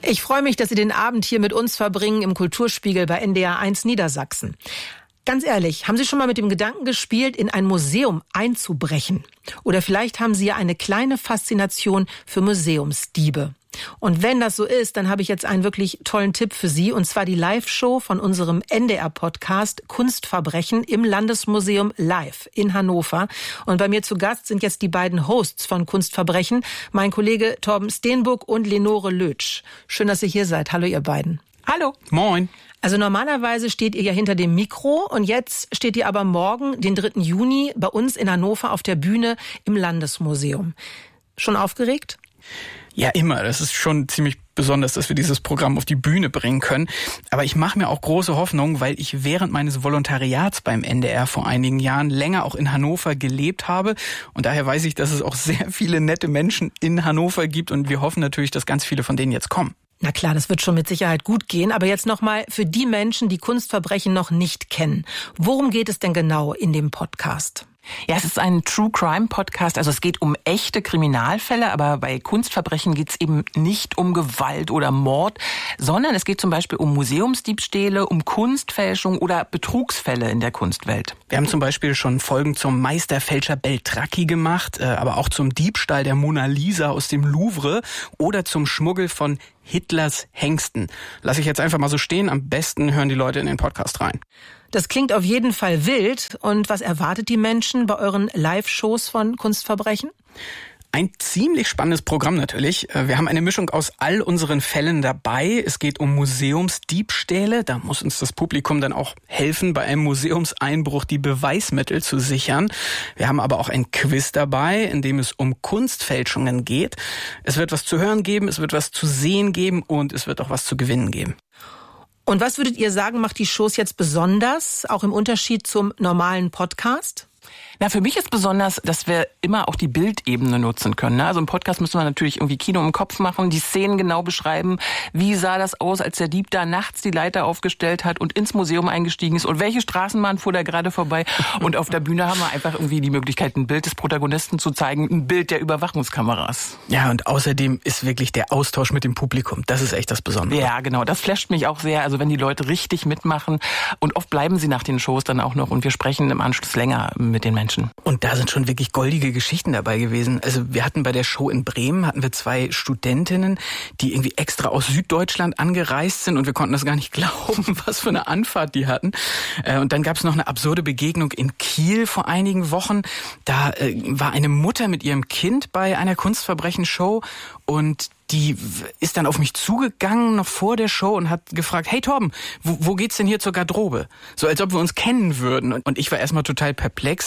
Ich freue mich, dass Sie den Abend hier mit uns verbringen im Kulturspiegel bei NDR 1 Niedersachsen. Ganz ehrlich, haben Sie schon mal mit dem Gedanken gespielt, in ein Museum einzubrechen? Oder vielleicht haben Sie ja eine kleine Faszination für Museumsdiebe. Und wenn das so ist, dann habe ich jetzt einen wirklich tollen Tipp für Sie, und zwar die Live-Show von unserem NDR-Podcast Kunstverbrechen im Landesmuseum Live in Hannover. Und bei mir zu Gast sind jetzt die beiden Hosts von Kunstverbrechen, mein Kollege Torben Steenbuck und Lenore Lötsch. Schön, dass ihr hier seid. Hallo, ihr beiden. Hallo. Moin. Also normalerweise steht ihr ja hinter dem Mikro und jetzt steht ihr aber morgen, den 3. Juni, bei uns in Hannover auf der Bühne im Landesmuseum. Schon aufgeregt? Ja, immer. Das ist schon ziemlich besonders, dass wir dieses Programm auf die Bühne bringen können. Aber ich mache mir auch große Hoffnung, weil ich während meines Volontariats beim NDR vor einigen Jahren länger auch in Hannover gelebt habe. Und daher weiß ich, dass es auch sehr viele nette Menschen in Hannover gibt. Und wir hoffen natürlich, dass ganz viele von denen jetzt kommen. Na klar, das wird schon mit Sicherheit gut gehen. Aber jetzt nochmal für die Menschen, die Kunstverbrechen noch nicht kennen. Worum geht es denn genau in dem Podcast? Ja, es ist ein True-Crime-Podcast, also es geht um echte Kriminalfälle, aber bei Kunstverbrechen geht es eben nicht um Gewalt oder Mord, sondern es geht zum Beispiel um Museumsdiebstähle, um Kunstfälschung oder Betrugsfälle in der Kunstwelt. Wir haben zum Beispiel schon Folgen zum Meisterfälscher Beltracchi gemacht, aber auch zum Diebstahl der Mona Lisa aus dem Louvre oder zum Schmuggel von Hitlers Hengsten. Lass ich jetzt einfach mal so stehen, am besten hören die Leute in den Podcast rein. Das klingt auf jeden Fall wild. Und was erwartet die Menschen bei euren Live-Shows von Kunstverbrechen? Ein ziemlich spannendes Programm natürlich. Wir haben eine Mischung aus all unseren Fällen dabei. Es geht um Museumsdiebstähle. Da muss uns das Publikum dann auch helfen, bei einem Museumseinbruch die Beweismittel zu sichern. Wir haben aber auch ein Quiz dabei, in dem es um Kunstfälschungen geht. Es wird was zu hören geben, es wird was zu sehen geben und es wird auch was zu gewinnen geben. Und was würdet ihr sagen, macht die Shows jetzt besonders, auch im Unterschied zum normalen Podcast? Na, für mich ist besonders, dass wir immer auch die Bildebene nutzen können. Also im Podcast müssen wir natürlich irgendwie Kino im Kopf machen, die Szenen genau beschreiben. Wie sah das aus, als der Dieb da nachts die Leiter aufgestellt hat und ins Museum eingestiegen ist? Und welche Straßenbahn fuhr da gerade vorbei? Und auf der Bühne haben wir einfach irgendwie die Möglichkeit, ein Bild des Protagonisten zu zeigen, ein Bild der Überwachungskameras. Ja, und außerdem ist wirklich der Austausch mit dem Publikum. Das ist echt das Besondere. Ja, genau. Das flasht mich auch sehr. Also wenn die Leute richtig mitmachen. Und oft bleiben sie nach den Shows dann auch noch und wir sprechen im Anschluss länger mit den Menschen. Und da sind schon wirklich goldige Geschichten dabei gewesen. Also wir hatten bei der Show in Bremen, hatten wir 2 Studentinnen, die irgendwie extra aus Süddeutschland angereist sind und wir konnten das gar nicht glauben, was für eine Anfahrt die hatten. Und dann gab es noch eine absurde Begegnung in Kiel vor einigen Wochen. Da war eine Mutter mit ihrem Kind bei einer Kunstverbrechen-Show und die ist dann auf mich zugegangen, noch vor der Show, und hat gefragt, hey Torben, wo geht's denn hier zur Garderobe? So als ob wir uns kennen würden. Und ich war erstmal total perplex.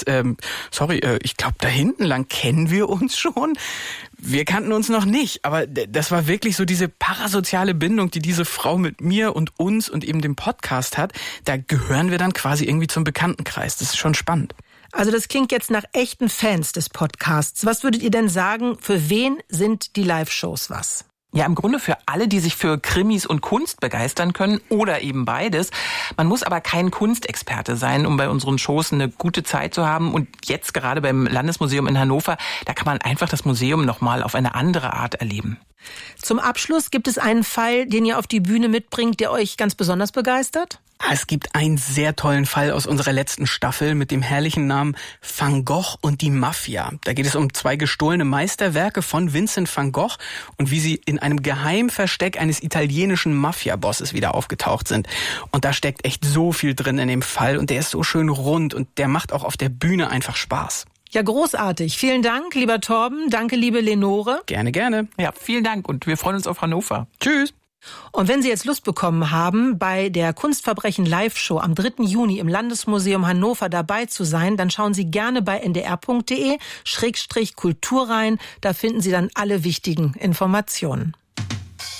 Ich glaube, da hinten lang kennen wir uns schon. Wir kannten uns noch nicht, aber das war wirklich so diese parasoziale Bindung, die diese Frau mit mir und uns und eben dem Podcast hat. Da gehören wir dann quasi irgendwie zum Bekanntenkreis. Das ist schon spannend. Also das klingt jetzt nach echten Fans des Podcasts. Was würdet ihr denn sagen, für wen sind die Live-Shows was? Ja, im Grunde für alle, die sich für Krimis und Kunst begeistern können oder eben beides. Man muss aber kein Kunstexperte sein, um bei unseren Shows eine gute Zeit zu haben. Und jetzt gerade beim Landesmuseum in Hannover, da kann man einfach das Museum nochmal auf eine andere Art erleben. Zum Abschluss, gibt es einen Fall, den ihr auf die Bühne mitbringt, der euch ganz besonders begeistert? Es gibt einen sehr tollen Fall aus unserer letzten Staffel mit dem herrlichen Namen Van Gogh und die Mafia. Da geht es um 2 gestohlene Meisterwerke von Vincent van Gogh und wie sie in einem Geheimversteck eines italienischen Mafia-Bosses wieder aufgetaucht sind. Und da steckt echt so viel drin in dem Fall und der ist so schön rund und der macht auch auf der Bühne einfach Spaß. Ja, großartig. Vielen Dank, lieber Torben. Danke, liebe Lenore. Gerne, gerne. Ja, vielen Dank und wir freuen uns auf Hannover. Tschüss. Und wenn Sie jetzt Lust bekommen haben, bei der Kunstverbrechen Live-Show am 3. Juni im Landesmuseum Hannover dabei zu sein, dann schauen Sie gerne bei ndr.de/kultur rein. Da finden Sie dann alle wichtigen Informationen.